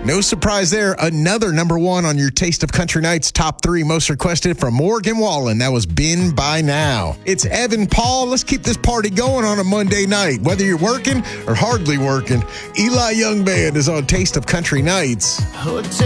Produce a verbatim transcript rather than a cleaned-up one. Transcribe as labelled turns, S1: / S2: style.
S1: No surprise there. Another number one on your Taste of Country Nights top three most requested from Morgan Wallen. That was Been By Now. It's Evan Paul. Let's keep this party going on a Monday night. Whether you're working or hardly working, Eli Young Band is on Taste of Country Nights.